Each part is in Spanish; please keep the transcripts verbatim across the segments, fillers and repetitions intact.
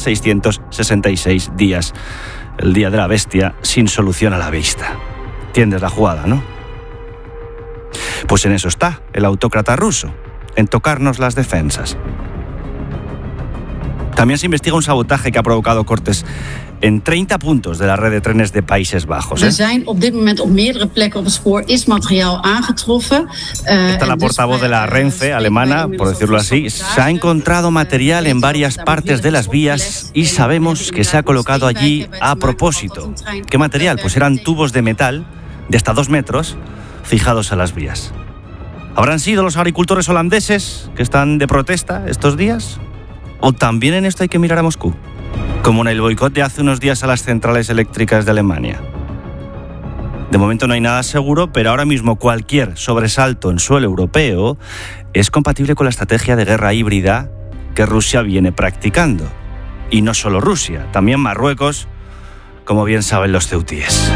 seiscientos sesenta y seis días. El día de la bestia sin solución a la vista. ¿Entiendes la jugada, no? Pues en eso está el autócrata ruso, en tocarnos las defensas. También se investiga un sabotaje que ha provocado cortes en treinta puntos de la red de trenes de Países Bajos. ¿eh? Está la portavoz de la Renfe alemana, por decirlo así. Se ha encontrado material en varias partes de las vías y sabemos que se ha colocado allí a propósito. ¿Qué material? Pues eran tubos de metal de hasta dos metros fijados a las vías. ¿Habrán sido los agricultores holandeses que están de protesta estos días? ¿O también en esto hay que mirar a Moscú? Como en el boicot de hace unos días a las centrales eléctricas de Alemania. De momento no hay nada seguro, pero ahora mismo cualquier sobresalto en suelo europeo es compatible con la estrategia de guerra híbrida que Rusia viene practicando. Y no solo Rusia, también Marruecos, como bien saben los ceutíes.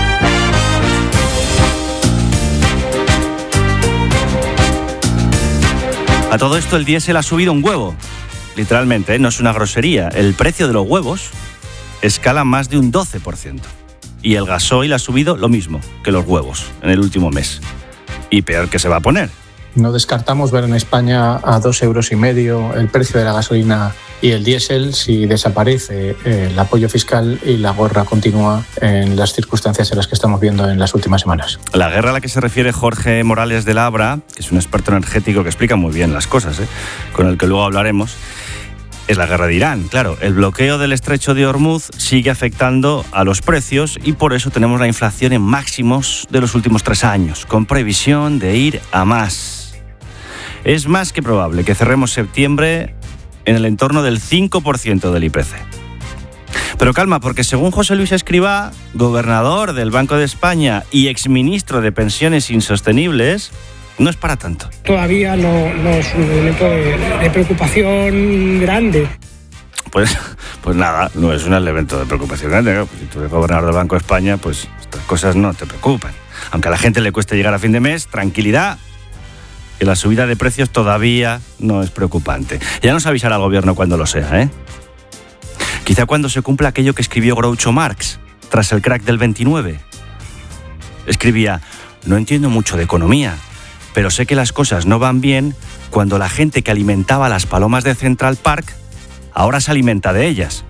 A todo esto el diésel ha subido un huevo. Literalmente, ¿eh? No es una grosería. El precio de los huevos escala más de un doce por ciento. Y el gasoil ha subido lo mismo que los huevos en el último mes. Y peor que se va a poner. No descartamos ver en España a dos euros y medio el precio de la gasolina y el diésel si desaparece el apoyo fiscal y la guerra continúa en las circunstancias en las que estamos viendo en las últimas semanas. La guerra a la que se refiere Jorge Morales de Labra, que es un experto energético que explica muy bien las cosas, ¿eh? con el que luego hablaremos, es la guerra de Irán. Claro, el bloqueo del estrecho de Hormuz sigue afectando a los precios y por eso tenemos la inflación en máximos de los últimos tres años, con previsión de ir a más. Es más que probable que cerremos septiembre en el entorno del cinco por ciento del I P C. Pero calma, porque según José Luis Escrivá, gobernador del Banco de España y exministro de Pensiones Insostenibles, no es para tanto. Todavía no, no es un elemento de, de preocupación grande. Pues, pues nada, no es un elemento de preocupación grande. Si tú eres gobernador del Banco de España, pues estas cosas no te preocupan. Aunque a la gente le cueste llegar a fin de mes, tranquilidad, que la subida de precios todavía no es preocupante. Ya nos avisará el gobierno cuando lo sea, ¿eh? Quizá cuando se cumpla aquello que escribió Groucho Marx tras el crack del veintinueve. Escribía: no entiendo mucho de economía, pero sé que las cosas no van bien cuando la gente que alimentaba a las palomas de Central Park ahora se alimenta de ellas.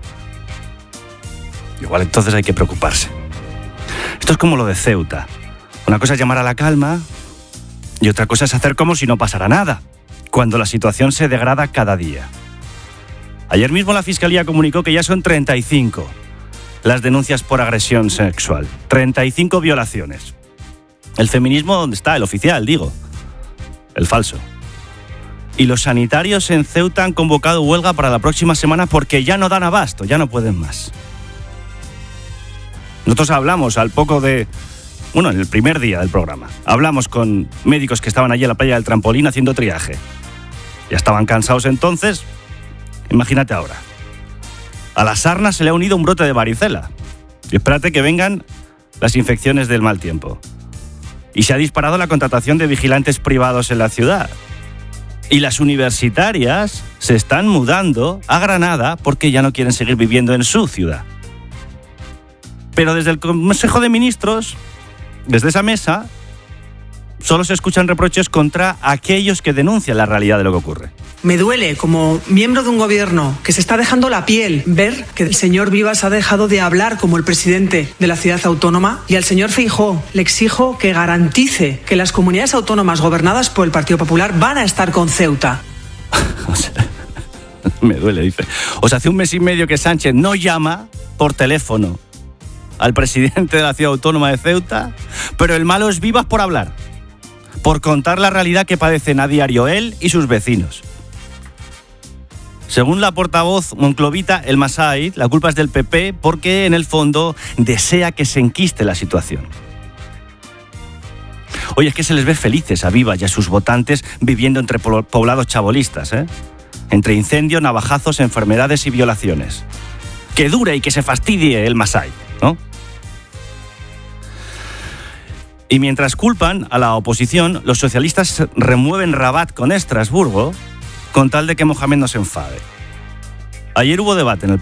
Igual entonces hay que preocuparse. Esto es como lo de Ceuta. Una cosa es llamar a la calma y otra cosa es hacer como si no pasara nada, cuando la situación se degrada cada día. Ayer mismo la Fiscalía comunicó que ya son treinta y cinco las denuncias por agresión sexual. treinta y cinco violaciones. El feminismo, ¿dónde está? El oficial, digo. El falso. Y los sanitarios en Ceuta han convocado huelga para la próxima semana porque ya no dan abasto, ya no pueden más. Nosotros hablamos al poco de... Bueno, en el primer día del programa, hablamos con médicos que estaban allí en la playa del Trampolín haciendo triaje. Ya estaban cansados entonces. Imagínate ahora. A la sarna se le ha unido un brote de varicela. Y espérate que vengan las infecciones del mal tiempo. Y se ha disparado la contratación de vigilantes privados en la ciudad. Y las universitarias se están mudando a Granada porque ya no quieren seguir viviendo en su ciudad. Pero desde el Consejo de Ministros, desde esa mesa, solo se escuchan reproches contra aquellos que denuncian la realidad de lo que ocurre. Me duele, como miembro de un gobierno que se está dejando la piel, ver que el señor Vivas ha dejado de hablar como el presidente de la ciudad autónoma, y al señor Feijóo le exijo que garantice que las comunidades autónomas gobernadas por el Partido Popular van a estar con Ceuta. O sea, me duele, dice. O sea, hace un mes y medio que Sánchez no llama por teléfono al presidente de la ciudad autónoma de Ceuta, pero el malo es Vivas por hablar, por contar la realidad que padecen a diario él y sus vecinos. Según la portavoz monclovita El Masai, la culpa es del P P porque en el fondo desea que se enquiste la situación. Oye, es que se les ve felices a Vivas y a sus votantes viviendo entre poblados chabolistas, ¿eh? Entre incendios, navajazos, enfermedades y violaciones. Que dure y que se fastidie El Masai, ¿no? Y mientras culpan a la oposición, los socialistas remueven Rabat con Estrasburgo con tal de que Mohamed no se enfade. Ayer hubo debate en el